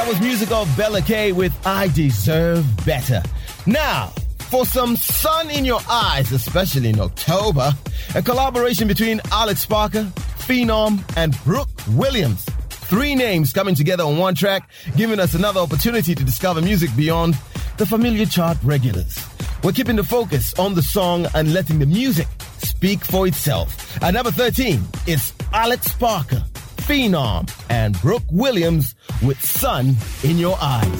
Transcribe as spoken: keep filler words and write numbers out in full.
That was music of Bella K with I Deserve Better. Now, for some sun in your eyes, especially in October, a collaboration between Alex Parker, Phenom, and Brooke Williams. Three names coming together on one track, giving us another opportunity to discover music beyond the familiar chart regulars. We're keeping the focus on the song and letting the music speak for itself. At number thirteen, it's Alex Parker, Phenom, and Brooke Williams with Sun in Your Eyes.